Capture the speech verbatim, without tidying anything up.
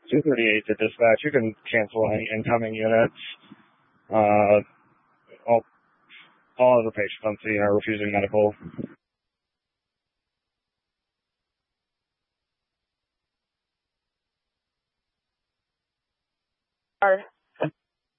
two thirty-eight to dispatch. You can cancel any incoming units. Uh, all, all of the patients on scene are refusing medical. Are